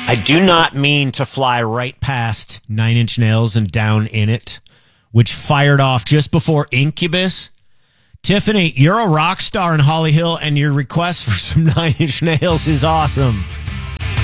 I do not mean to fly right past Nine Inch Nails and Down in It, which fired off just before Incubus. Tiffany, you're a rock star in Holly Hill, and your request for some Nine Inch Nails is awesome.